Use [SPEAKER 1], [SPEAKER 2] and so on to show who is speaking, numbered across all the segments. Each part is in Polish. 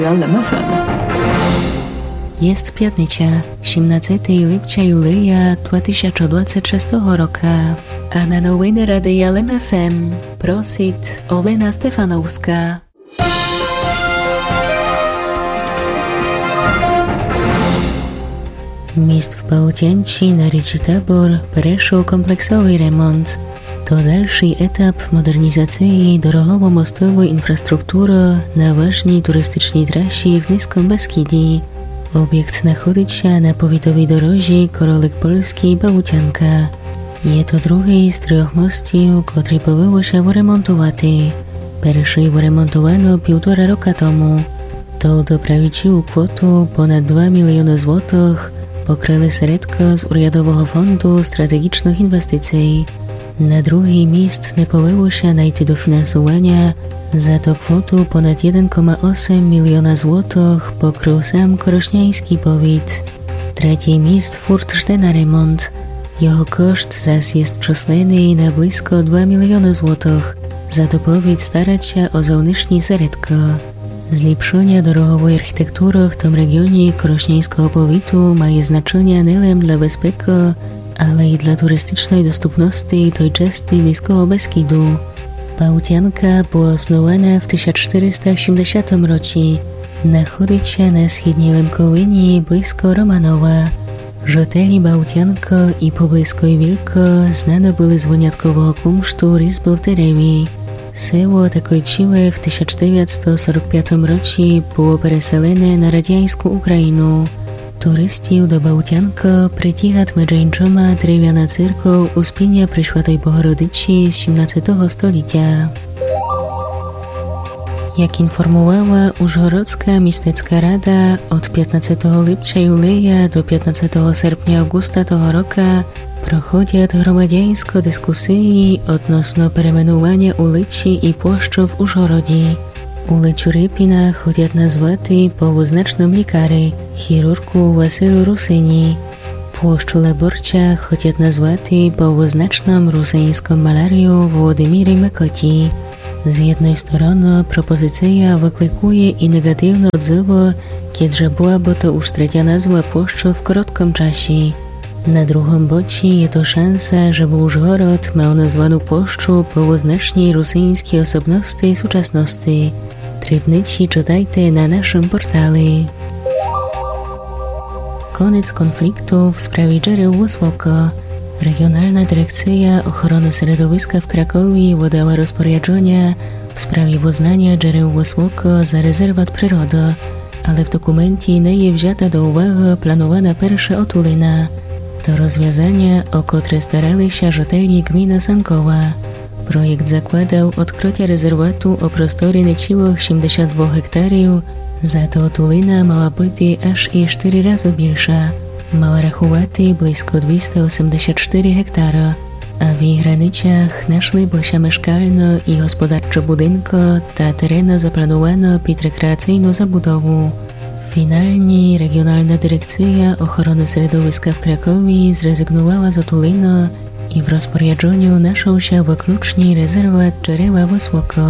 [SPEAKER 1] LMFM.
[SPEAKER 2] Jest п'ятниця, 17 липня юлія 2026 року, а на новини Ради LMFM просить Олена Стефановська. Міст в Балтянці на річці Табор перейшов комплексовий ремонт. To dalszy etap modernizacji dorogowo-mostowej infrastruktury na ważnej turystycznej trasie w Niskim Beskidzie. Obiekt znajduje się na powiatowej drodze Korolik Polski Bałtjanka. Jest to drugi z 3 mostów, który powinno się wyremontować. Pierwszy wyremontowano 1,5 roku temu. To doprawiło kwotę ponad 2 miliony złotych, pokryli środki z Urzędowego Fondu Strategicznych Inwestycji. Na drugi mist nie powinno się znaleźć dofinansowania, za to kwotę ponad 1,8 miliona złotych pokrył sam Krośniański powiat. Trzeci mist furt żde na remont. Jego koszt zaś jest przesłany na blisko 2 miliony złotych. Za to powiat starać się o zewnętrzne środki. Zlepszenie drogowej architektury w tym regionie Krośniańskiego powiatu ma znaczenie nie tylko dla bezpieczeństwa, ale i dla turystycznej dostępności tej części Niskiego Beskidu. Bałtjanka była osnowana w 1480 roku. Znajduje się na wschodniej Lemkowinie blisko Romanowa. Żołteli Bałtjanka i pobliskiej Wilko znane były z wyjątkowego kumsztu Rizby w Derewie. Seło takończyłe w 1945 roku było przeselone na radziecką Ukrainę. Turystów do Bałtjanka przytycha między drewniana cerkiew Uspienia Preszłatej Bohorodycy z XVII stulecia. Jak informowała Użhorodzka Miastecka Rada, od 15 lipca juleja do 15 sierpnia augusta tego roku prochodzą gromadziańskie dyskusje odnośnie peremianowania ulicy i płaszczu w Użhorodzie. Ulicę Rypina chcą nazwać po wyznacznym lekarzu, chirurgu Wasylu Rusyni. Płaszczu Laborcza chcą nazwać po wyznacznym rusyńskim malarzu Włodymirze Mykoti. Z jednej strony propozycja wyklikuje i negatywne odzewy, kiedy byłaby to już trzecia nazwa płaszczu w krótkim czasie. Na drugim boku jest to szansa, żeby Użhorod miał nazwaną płaszczu po wyznacznej rosyjskiej osobności współczesności. Trybnici czytajcie na naszym portalu. Koniec konfliktu w sprawie Dżereł Wysoko. Regionalna Dyrekcja Ochrony Środowiska w Krakowie wydała rozporządzenie w sprawie uznania Dżereł Wysoko za rezerwat przyrody, ale w dokumencie nie jest wzięta do uwagi planowana pierwsza otulina. To rozwiązanie, o które starali się żołteli gminy Sankowa. Projekt zakładał odkrycie rezerwatu o prostorze niecałych 72 hektarów, za to otulina miała być aż i 4 razy większa. Miała rachować blisko 284 hektara, a w jej granicach znajdowały się mieszkalne i gospodarcze budynki, ta tereny zaplanowano pod rekreacyjną zabudowę. Finalnie Regionalna Dyrekcja Ochrony Środowiska w Krakowie zrezygnowała z otuliny i w rozporządzeniu znalazł się wyłącznie rezerwat Dżereła Wysoko.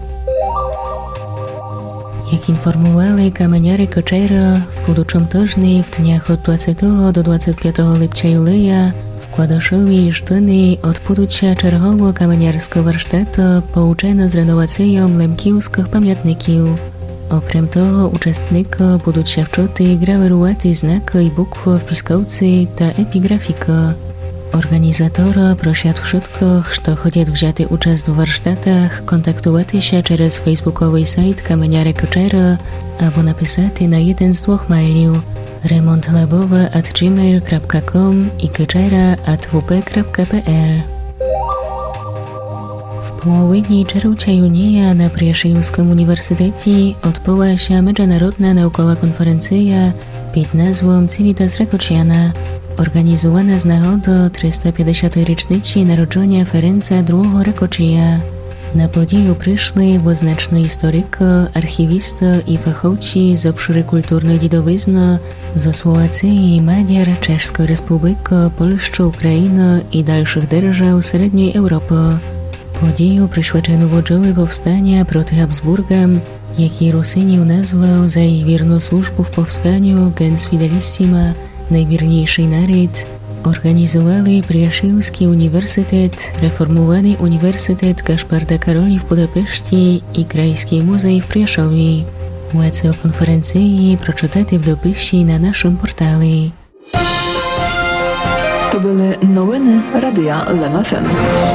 [SPEAKER 2] Jak informowali kamieniary Koczera, w budżym tygodniu w dniach od 20 do 25 lipca juleja w Kładoszowie Żdyny odbędzie się czerwowo kamieniarskiego warsztatu pouczone z renowacją lemkiewskich pamiętników. Okrem tego uczestnicy będą się wczyty grawerować znaki i bukwy w piskowcy ta epigrafika. Organizatora prosią wszystkich, kto chcą wziąć udział w warsztatach, kontaktować się przez facebookowy site Kamieniary Koczera albo napisać na jeden z 2 mailów remontlabowa@gmail.com i koczera@wp.pl. W połowie czerwca junia na Przyjaciółskim Uniwersytecie odbyła się międzynarodna naukowa konferencja pod nazwą Civitas Rakociana, organizowana z nagody 350. rocznicy narodzenia Ferenca II Rakoczija. Na podію przyszli wyznaczni historycy, archiwiści i fachowcy z obszaru kulturnej dziedzictwa z Słowacji, Maďar, Czeszskiej Republiki, Polski, Ukrainy i dalszych держав Średniej Europy. Подію присвячену вождові повстання проти Габсбургам, який Русинів назвав за їх вірну службу в повстанню «Gens Fidelissima» – найвірніший нарід, організували Пряшівський університет, реформований університет Кашпарда Каролі в Будапешті і Крайський музей в Пряшові. Уецео конференції прочитати в дописі на нашому порталі.
[SPEAKER 1] To były новини Радіо Лем ФМ.